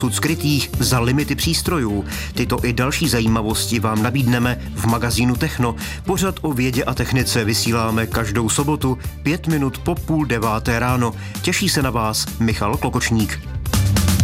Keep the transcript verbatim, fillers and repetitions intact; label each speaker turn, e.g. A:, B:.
A: skrytých za limity přístrojů. Tyto i další zajímavosti vám nabídneme v magazínu Techno. Pořad o vědě a technice vysíláme každou sobotu pět minut po půl deváté ráno. Těší se na vás Michal Klokočník.